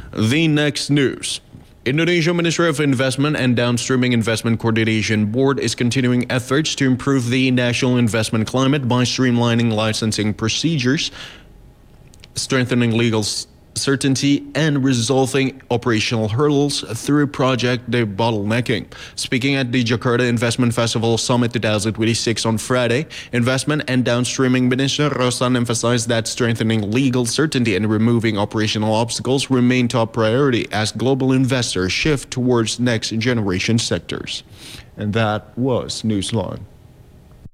The next news. Indonesia Ministry of Investment and Downstreaming Investment Coordination Board is continuing efforts to improve the national investment climate by streamlining licensing procedures, strengthening legal certainty, and resolving operational hurdles through project debottlenecking. Speaking at the Jakarta Investment Festival Summit 2026 on Friday, Investment and Downstreaming Minister Roslan emphasized that strengthening legal certainty and removing operational obstacles remain top priority as global investors shift towards next generation sectors. And that was Newsline.